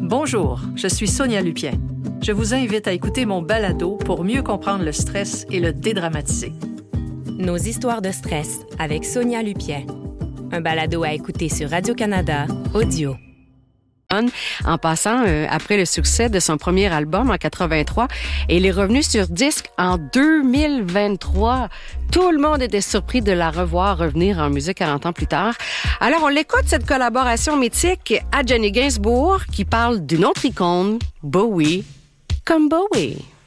Bonjour, je suis Sonia Lupien. Je vous invite à écouter mon balado pour mieux comprendre le stress et le dédramatiser. Nos histoires de stress avec Sonia Lupien. Un balado à écouter sur Radio-Canada Audio. En passant, après le succès de son premier album en 83, elle est revenue sur disque en 2023. Tout le monde était surpris de la revoir revenir en musique 40 ans plus tard. Alors, on l'écoute, cette collaboration mythique à Jenny Gainsbourg qui parle d'une autre icône, Bowie, comme Bowie.